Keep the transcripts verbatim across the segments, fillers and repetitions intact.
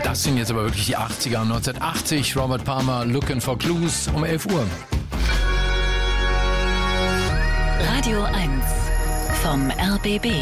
Das sind jetzt aber wirklich die achtziger. neunzehnhundertachtzig, Robert Palmer, Looking for Clues, um elf Uhr. Radio eins vom R B B.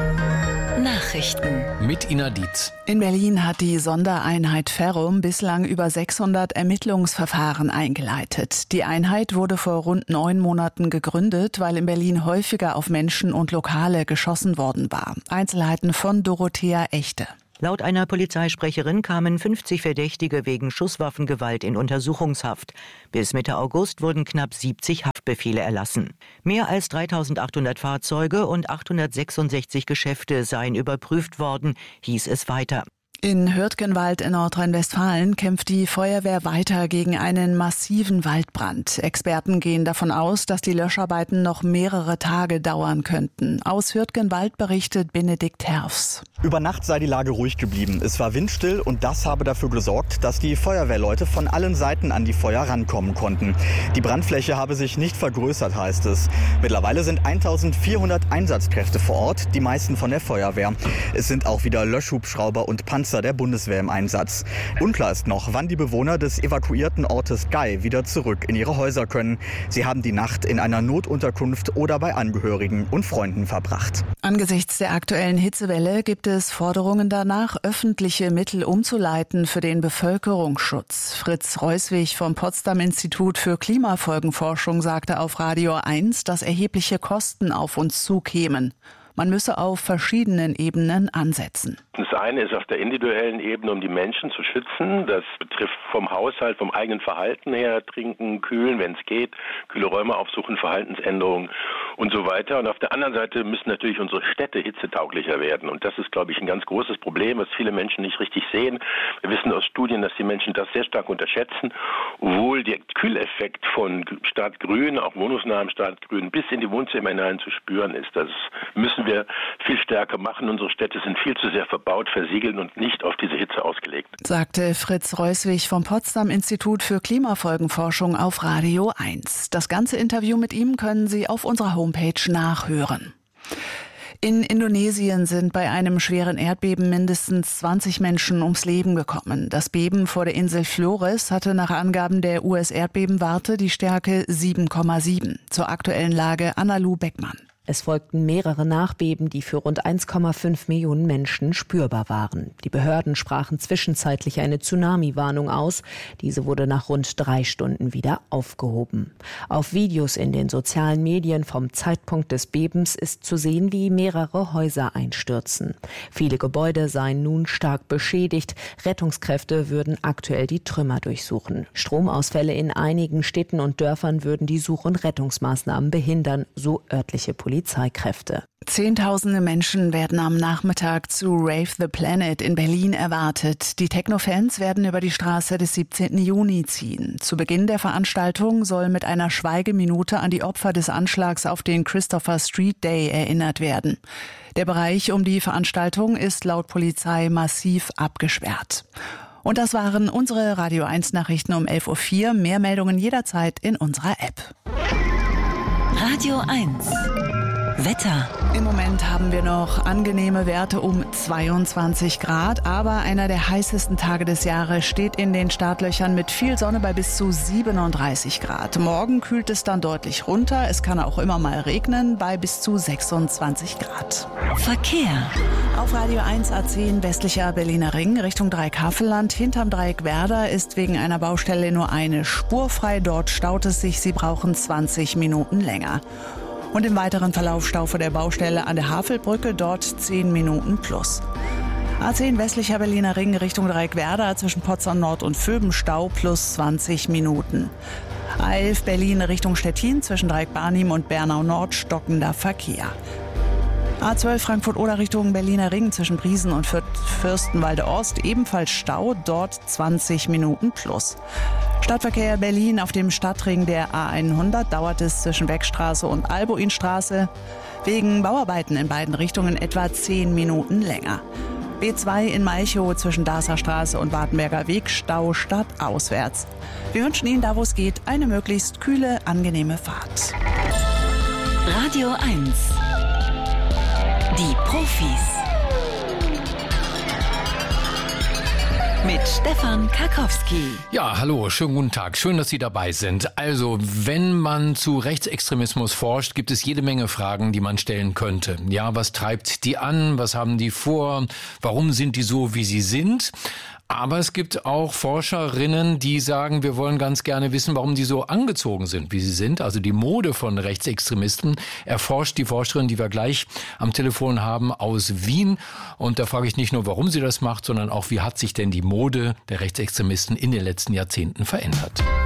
Nachrichten. Mit Ina Dietz. In Berlin hat die Sondereinheit Ferrum bislang über sechshundert Ermittlungsverfahren eingeleitet. Die Einheit wurde vor rund neun Monaten gegründet, weil in Berlin häufiger auf Menschen und Lokale geschossen worden war. Einzelheiten von Dorothea Echte. Laut einer Polizeisprecherin kamen fünfzig Verdächtige wegen Schusswaffengewalt in Untersuchungshaft. Bis Mitte August wurden knapp siebzig Haftbefehle erlassen. Mehr als dreitausendachthundert Fahrzeuge und achthundertsechsundsechzig Geschäfte seien überprüft worden, hieß es weiter. In Hürtgenwald in Nordrhein-Westfalen kämpft die Feuerwehr weiter gegen einen massiven Waldbrand. Experten gehen davon aus, dass die Löscharbeiten noch mehrere Tage dauern könnten. Aus Hürtgenwald berichtet Benedikt Herfs. Über Nacht sei die Lage ruhig geblieben. Es war windstill und das habe dafür gesorgt, dass die Feuerwehrleute von allen Seiten an die Feuer rankommen konnten. Die Brandfläche habe sich nicht vergrößert, heißt es. Mittlerweile sind eintausendvierhundert Einsatzkräfte vor Ort, die meisten von der Feuerwehr. Es sind auch wieder Löschhubschrauber und Panzer der Bundeswehr im Einsatz. Unklar ist noch, wann die Bewohner des evakuierten Ortes Gei wieder zurück in ihre Häuser können. Sie haben die Nacht in einer Notunterkunft oder bei Angehörigen und Freunden verbracht. Angesichts der aktuellen Hitzewelle gibt es Forderungen danach, öffentliche Mittel umzuleiten für den Bevölkerungsschutz. Fritz Reuswig vom Potsdam-Institut für Klimafolgenforschung sagte auf Radio eins, dass erhebliche Kosten auf uns zukämen. Man müsse auf verschiedenen Ebenen ansetzen. Das eine ist auf der individuellen Ebene, um die Menschen zu schützen. Das betrifft vom Haushalt, vom eigenen Verhalten her, trinken, kühlen, wenn es geht, kühle Räume aufsuchen, Verhaltensänderungen und so weiter. Und auf der anderen Seite müssen natürlich unsere Städte hitzetauglicher werden. Und das ist, glaube ich, ein ganz großes Problem, was viele Menschen nicht richtig sehen. Wir wissen aus Studien, dass die Menschen das sehr stark unterschätzen. Obwohl der Kühleffekt von Stadtgrün, auch wohnungsnahem Stadtgrün, bis in die Wohnzimmer hinein zu spüren ist. Das müssen wir viel stärker machen. Unsere Städte sind viel zu sehr verbaut, versiegelt und nicht auf diese Hitze ausgelegt. Sagte Fritz Reuswig vom Potsdam-Institut für Klimafolgenforschung auf Radio eins. Das ganze Interview mit ihm können Sie auf unserer Homepage nachhören. In Indonesien sind bei einem schweren Erdbeben mindestens zwanzig Menschen ums Leben gekommen. Das Beben vor der Insel Flores hatte nach Angaben der U S-Erdbebenwarte die Stärke sieben Komma sieben. Zur aktuellen Lage Anna-Lu Beckmann. Es folgten mehrere Nachbeben, die für rund eins Komma fünf Millionen Menschen spürbar waren. Die Behörden sprachen zwischenzeitlich eine Tsunami-Warnung aus. Diese wurde nach rund drei Stunden wieder aufgehoben. Auf Videos in den sozialen Medien vom Zeitpunkt des Bebens ist zu sehen, wie mehrere Häuser einstürzen. Viele Gebäude seien nun stark beschädigt. Rettungskräfte würden aktuell die Trümmer durchsuchen. Stromausfälle in einigen Städten und Dörfern würden die Such- und Rettungsmaßnahmen behindern, so örtliche Polizei. Polizeikräfte. Zehntausende Menschen werden am Nachmittag zu Rave the Planet in Berlin erwartet. Die Techno-Fans werden über die Straße des siebzehnten Juni ziehen. Zu Beginn der Veranstaltung soll mit einer Schweigeminute an die Opfer des Anschlags auf den Christopher Street Day erinnert werden. Der Bereich um die Veranstaltung ist laut Polizei massiv abgesperrt. Und das waren unsere Radio eins Nachrichten um elf Uhr vier. Mehr Meldungen jederzeit in unserer App. Radio eins. Wetter. Im Moment haben wir noch angenehme Werte um zweiundzwanzig Grad, aber einer der heißesten Tage des Jahres steht in den Startlöchern mit viel Sonne bei bis zu siebenunddreißig Grad. Morgen kühlt es dann deutlich runter, es kann auch immer mal regnen bei bis zu sechsundzwanzig Grad. Verkehr. Auf Radio eins A zehn westlicher Berliner Ring Richtung Dreieck-Havelland. Hinterm Dreieck Werder ist wegen einer Baustelle nur eine Spur frei. Dort staut es sich, Sie brauchen zwanzig Minuten länger. Und im weiteren Verlauf Stau vor der Baustelle an der Havelbrücke, dort zehn Minuten plus. A zehn westlicher Berliner Ring Richtung Dreieck-Werder zwischen Potsdam Nord und Vöben Stau plus zwanzig Minuten. A elf Berlin Richtung Stettin zwischen Dreieck-Barnim und Bernau Nord stockender Verkehr. A zwölf Frankfurt-Oder Richtung Berliner Ring zwischen Briesen und Fürstenwalde Ost ebenfalls Stau, dort zwanzig Minuten plus. Stadtverkehr Berlin auf dem Stadtring der A hundert dauert es zwischen Beckstraße und Albuinstraße wegen Bauarbeiten in beiden Richtungen etwa zehn Minuten länger. B zwei in Malchow zwischen Darßer Straße und Wartenberger Weg Stau stadtauswärts. Wir wünschen Ihnen, da wo es geht, eine möglichst kühle, angenehme Fahrt. Radio eins. Die Profis. Mit Stefan Karkowski. Ja, hallo, schönen guten Tag. Schön, dass Sie dabei sind. Also, wenn man zu Rechtsextremismus forscht, gibt es jede Menge Fragen, die man stellen könnte. Ja, was treibt die an? Was haben die vor? Warum sind die so, wie sie sind? Aber es gibt auch Forscherinnen, die sagen, wir wollen ganz gerne wissen, warum die so angezogen sind, wie sie sind. Also die Mode von Rechtsextremisten erforscht die Forscherin, die wir gleich am Telefon haben, aus Wien. Und da frage ich nicht nur, warum sie das macht, sondern auch, wie hat sich denn die Mode der Rechtsextremisten in den letzten Jahrzehnten verändert.